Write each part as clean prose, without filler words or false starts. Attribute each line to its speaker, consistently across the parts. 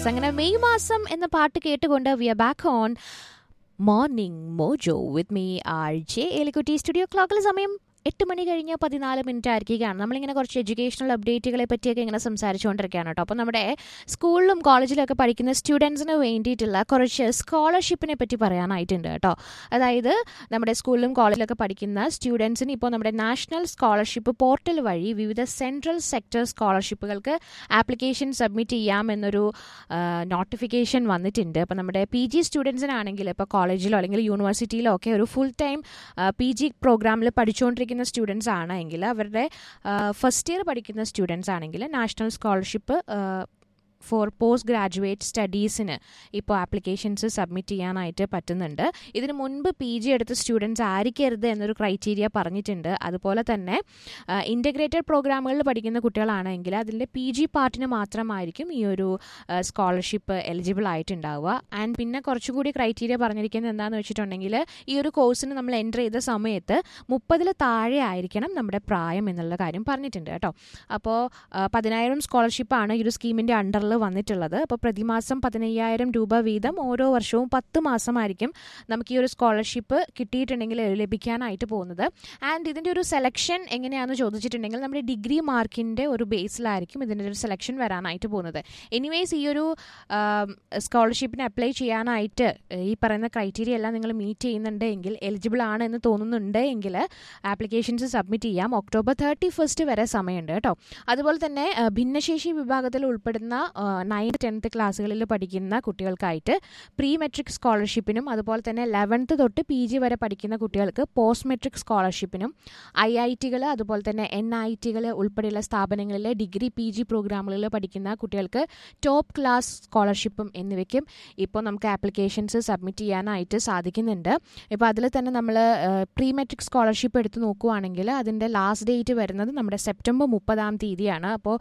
Speaker 1: അങ്ങനെ മെയ് മാസം എന്ന പാട്ട് കേട്ടുകൊണ്ട് V are back on morning mojo with me R J എലിക്കുട്ടി. Studio ക്ലോക്കിൽ സമയം 8 മണി കഴിഞ്ഞ് 14 മിനിറ്റ് ആയിരിക്കുകയാണ്. നമ്മളിങ്ങനെ കുറച്ച് എഡ്യൂക്കേഷണൽ അപ്ഡേറ്റുകളെ പറ്റിയൊക്കെ ഇങ്ങനെ സംസാരിച്ചുകൊണ്ടിരിക്കുകയാണ് കേട്ടോ. അപ്പോൾ നമ്മുടെ സ്കൂളിലും കോളേജിലൊക്കെ പഠിക്കുന്ന സ്റ്റുഡൻസിന് വേണ്ടിയിട്ടുള്ള കുറച്ച് സ്കോളർഷിപ്പിനെ പറ്റി പറയാനായിട്ടുണ്ട് കേട്ടോ. അതായത് നമ്മുടെ സ്കൂളിലും കോളേജിലൊക്കെ പഠിക്കുന്ന സ്റ്റുഡൻസിന് ഇപ്പോൾ നമ്മുടെ നാഷണൽ സ്കോളർഷിപ്പ് പോർട്ടൽ വഴി വിവിധ central sector സ്കോളർഷിപ്പുകൾക്ക് application submit ചെയ്യാമെന്നൊരു notification വന്നിട്ടുണ്ട്. അപ്പോൾ നമ്മുടെ പി ജി സ്റ്റുഡൻസിനാണെങ്കിൽ ഇപ്പോൾ കോളേജിലോ അല്ലെങ്കിൽ യൂണിവേഴ്സിറ്റിയിലോ ഒക്കെ ഒരു ഫുൾ ടൈം പി ജി പ്രോഗ്രാമിൽ പഠിച്ചുകൊണ്ടിരിക്കുന്ന സ്റ്റുഡൻസ് ആണെങ്കിൽ അവരുടെ ഫസ്റ്റ് ഇയർ പഠിക്കുന്ന സ്റ്റുഡൻസ് ആണെങ്കിൽ national scholarship four post graduate സ്റ്റഡീസിന് ഇപ്പോൾ ആപ്ലിക്കേഷൻസ് സബ്മിറ്റ് ചെയ്യാനായിട്ട് പറ്റുന്നുണ്ട്. ഇതിന് മുൻപ് പി ജി എടുത്ത സ്റ്റുഡൻസ് ആയിരിക്കരുത് എന്നൊരു ക്രൈറ്റീരിയ പറഞ്ഞിട്ടുണ്ട്. അതുപോലെ തന്നെ ഇൻ്റഗ്രേറ്റഡ് പ്രോഗ്രാമുകളിൽ പഠിക്കുന്ന കുട്ടികളാണെങ്കിൽ അതിൻ്റെ പി ജി പാർട്ടിന് മാത്രമായിരിക്കും ഈ ഒരു സ്കോളർഷിപ്പ് എലിജിബിൾ ആയിട്ടുണ്ടാവുക. ആൻഡ് പിന്നെ കുറച്ചുകൂടി ക്രൈറ്റീരിയ പറഞ്ഞിരിക്കുന്നത് എന്താണെന്ന് വെച്ചിട്ടുണ്ടെങ്കിൽ ഈ ഒരു കോഴ്സിന് നമ്മൾ എൻ്റർ ചെയ്ത സമയത്ത് 30 താഴെ ആയിരിക്കണം നമ്മുടെ പ്രായം എന്നുള്ള കാര്യം പറഞ്ഞിട്ടുണ്ട് കേട്ടോ. അപ്പോൾ 10,000 സ്കോളർഷിപ്പാണ് ഈ ഒരു സ്കീമിൻ്റെ അണ്ടറിൽ വന്നിട്ടുള്ളത്. അപ്പോൾ പ്രതിമാസം 15,000 രൂപ വീതം ഓരോ വർഷവും 10 മാസമായിരിക്കും നമുക്ക് ഈ ഒരു സ്കോളർഷിപ്പ് കിട്ടിയിട്ടുണ്ടെങ്കിൽ ലഭിക്കാനായിട്ട് പോകുന്നത്. ആൻഡ് ഇതിൻ്റെ ഒരു സെലക്ഷൻ എങ്ങനെയാണെന്ന് ചോദിച്ചിട്ടുണ്ടെങ്കിൽ നമ്മുടെ ഡിഗ്രി മാർക്കിൻ്റെ ഒരു ബേസിലായിരിക്കും ഇതിൻ്റെ ഒരു സെലക്ഷൻ വരാനായിട്ട് പോകുന്നത്. എനിവേസ് ഈ ഒരു സ്കോളർഷിപ്പിന് അപ്ലൈ ചെയ്യാനായിട്ട് ഈ പറയുന്ന ക്രൈറ്റീരിയ എല്ലാം നിങ്ങൾ മീറ്റ് ചെയ്യുന്നുണ്ടെങ്കിൽ എലിജിബിൾ ആണ് എന്ന് തോന്നുന്നുണ്ട് എങ്കിൽ ആപ്ലിക്കേഷൻസ് സബ്മിറ്റ് ചെയ്യാം. ഒക്ടോബർ 31 വരെ സമയമുണ്ട് കേട്ടോ. അതുപോലെ തന്നെ ഭിന്നശേഷി വിഭാഗത്തിൽ ഉൾപ്പെടുന്ന 9th 10th ക്ലാസ്സുകളിൽ പഠിക്കുന്ന കുട്ടികൾക്കായിട്ട് പ്രീ മെട്രിക് സ്കോളർഷിപ്പിനും അതുപോലെ തന്നെ 11th തൊട്ട് പി ജി വരെ പഠിക്കുന്ന കുട്ടികൾക്ക് പോസ്റ്റ് മെട്രിക് സ്കോളർഷിപ്പിനും IIT-കൾ അതുപോലെ തന്നെ NIT-കൾ ഉൾപ്പെടെയുള്ള സ്ഥാപനങ്ങളിലെ ഡിഗ്രി പി ജി പ്രോഗ്രാമുകളിൽ പഠിക്കുന്ന കുട്ടികൾക്ക് ടോപ്പ് ക്ലാസ് സ്കോളർഷിപ്പും എന്നിവയ്ക്കും ഇപ്പോൾ നമുക്ക് ആപ്ലിക്കേഷൻസ് സബ്മിറ്റ് ചെയ്യാനായിട്ട് സാധിക്കുന്നുണ്ട്. ഇപ്പോൾ അതിൽ തന്നെ നമ്മൾ പ്രീ മെട്രിക് സ്കോളർഷിപ്പ് എടുത്ത് നോക്കുകയാണെങ്കിൽ അതിൻ്റെ ലാസ്റ്റ് ഡേറ്റ് വരുന്നത് നമ്മുടെ സെപ്റ്റംബർ 30 അപ്പോൾ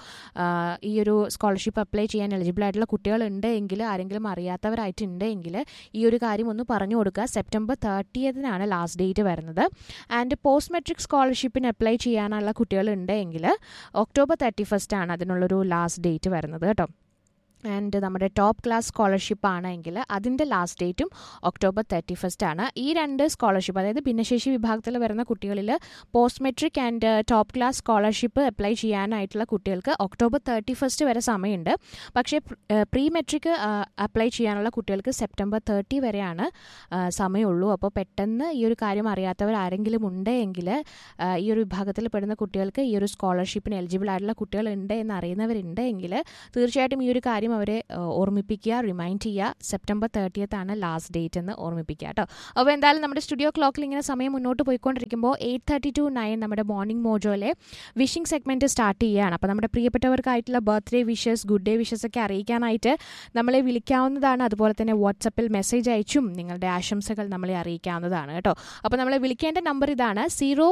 Speaker 1: ഈ ഒരു സ്കോളർഷിപ്പ് അപ്ലൈ ചെയ്യാൻ എലിജിബിൾ ആയിട്ടുള്ള കുട്ടികളുണ്ടെങ്കിൽ ആരെങ്കിലും അറിയാത്തവരായിട്ടുണ്ടെങ്കിൽ ഈ ഒരു കാര്യം ഒന്ന് പറഞ്ഞു കൊടുക്കുക. സെപ്റ്റംബർ 30 ലാസ്റ്റ് ഡേറ്റ് വരുന്നത്. ആൻഡ് പോസ്റ്റ് മെട്രിക് സ്കോളർഷിപ്പിന് അപ്ലൈ ചെയ്യാനുള്ള കുട്ടികളുണ്ടെങ്കിൽ ഒക്ടോബർ 31 അതിനുള്ളൊരു ലാസ്റ്റ് ഡേറ്റ് വരുന്നത് കേട്ടോ. ആൻഡ് നമ്മുടെ ടോപ്പ് ക്ലാസ് സ്കോളർഷിപ്പ് ആണെങ്കിൽ അതിൻ്റെ ലാസ്റ്റ് ഡേറ്റും ഒക്ടോബർ 31 ഈ രണ്ട് സ്കോളർഷിപ്പ്, അതായത് ഭിന്നശേഷി വിഭാഗത്തിൽ വരുന്ന കുട്ടികളിൽ post metric and top class scholarship apply ചെയ്യാനായിട്ടുള്ള കുട്ടികൾക്ക് ഒക്ടോബർ 31 വരെ സമയമുണ്ട്. പക്ഷേ പ്രീ മെട്രിക് അപ്ലൈ ചെയ്യാനുള്ള കുട്ടികൾക്ക് സെപ്റ്റംബർ 30 വരെയാണ് സമയമുള്ളൂ. അപ്പോൾ പെട്ടെന്ന് ഈ ഒരു കാര്യം അറിയാത്തവർ ആരെങ്കിലും ഉണ്ടെങ്കിൽ ഈ ഒരു വിഭാഗത്തിൽ പെടുന്ന കുട്ടികൾക്ക് ഈ ഒരു സ്കോളർഷിപ്പിന് എലിജിബിൾ ആയിട്ടുള്ള കുട്ടികളുണ്ട് എന്ന് അറിയുന്നവരുണ്ടെങ്കിൽ തീർച്ചയായിട്ടും ഈ ഒരു കാര്യം അവരെ ഓർമ്മിപ്പിക്കുക, റിമൈൻഡ് ചെയ്യുക. സെപ്റ്റംബർ 30 ലാസ്റ്റ് ഡേറ്റ് എന്ന് ഓർമ്മിപ്പിക്കുക കേട്ടോ. അപ്പോൾ എന്തായാലും നമ്മുടെ സ്റ്റുഡിയോ ക്ലോക്കിൽ ഇങ്ങനെ സമയം മുന്നോട്ട് പോയിക്കൊണ്ടിരിക്കുമ്പോൾ 8:30 to 9 നമ്മുടെ മോർണിംഗ് മോജോയിലെ വിഷിംഗ് സെഗ്മെൻറ്റ് സ്റ്റാർട്ട് ചെയ്യുകയാണ്. അപ്പോൾ നമ്മുടെ പ്രിയപ്പെട്ടവർക്കായിട്ടുള്ള birthday wishes, good day wishes ഒക്കെ അറിയിക്കാനായിട്ട് നമ്മളെ വിളിക്കാവുന്നതാണ്. അതുപോലെ തന്നെ വാട്സപ്പിൽ മെസ്സേജ് അയച്ചും നിങ്ങളുടെ ആശംസകൾ നമ്മളെ അറിയിക്കാവുന്നതാണ് കേട്ടോ. അപ്പോൾ നമ്മളെ വിളിക്കേണ്ട നമ്പർ ഇതാണ്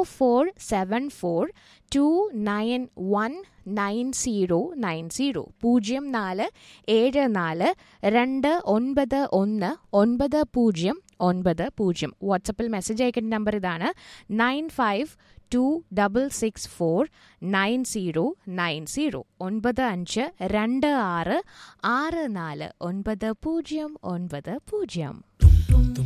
Speaker 1: 0474291990 0474291990. വാട്സപ്പിൽ മെസ്സേജ് അയക്കേണ്ട നമ്പർ ഇതാണ് 9526469090 9526649090.